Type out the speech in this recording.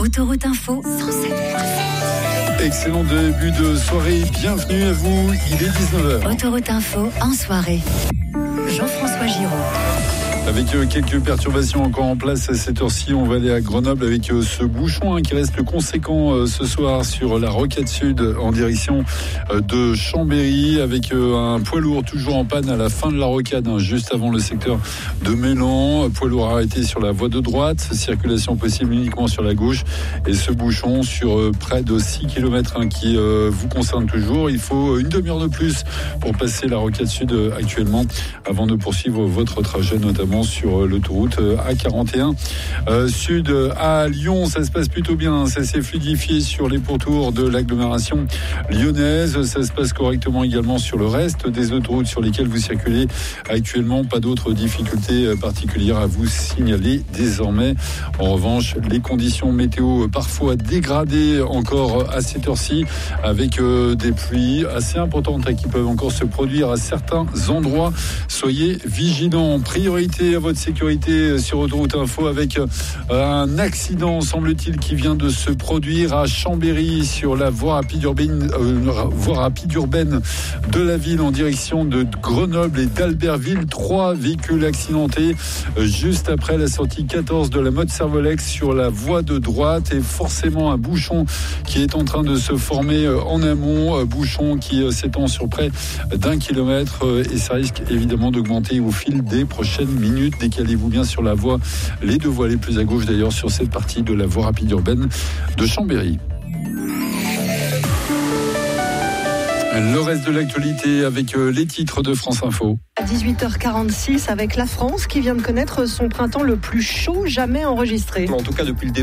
Autoroute Info 107.7. Excellent début de soirée, bienvenue à vous, il est 19h. Autoroute Info en soirée. Jean-François Giraud. Avec quelques perturbations encore en place à cette heure-ci, on va aller à Grenoble avec ce bouchon qui reste conséquent ce soir sur la rocade sud en direction de Chambéry, avec un poids lourd toujours en panne à la fin de la rocade, juste avant le secteur de Mélan. Poids lourd arrêté sur la voie de droite, circulation possible uniquement sur la gauche, et ce bouchon sur près de 6 km qui vous concerne toujours. Il faut une demi-heure de plus pour passer la rocade sud actuellement avant de poursuivre votre trajet, notamment sur l'autoroute A41 sud à Lyon. Ça se passe plutôt bien, ça s'est fluidifié sur les pourtours de l'agglomération lyonnaise. Ça se passe correctement également sur le reste des autoroutes sur lesquelles vous circulez actuellement. Pas d'autres difficultés particulières à vous signaler désormais. En revanche, les conditions météo parfois dégradées encore à cette heure-ci, avec des pluies assez importantes qui peuvent encore se produire à certains endroits. Soyez vigilants. Priorité à votre sécurité sur Autoroute Info, avec un accident, semble-t-il, qui vient de se produire à Chambéry sur la voie rapide urbaine de la ville en direction de Grenoble et d'Albertville. 3 véhicules accidentés juste après la sortie 14 de la Motte-Servolex sur la voie de droite, et forcément un bouchon qui est en train de se former en amont, bouchon qui s'étend sur près d'1 kilomètre, et ça risque évidemment d'augmenter au fil des prochaines minutes. Décalez-vous bien sur la voie, les 2 voies les plus à gauche d'ailleurs, sur cette partie de la voie rapide urbaine de Chambéry. Le reste de l'actualité avec les titres de France Info. À 18h46, avec la France qui vient de connaître son printemps le plus chaud jamais enregistré. En tout cas depuis le début.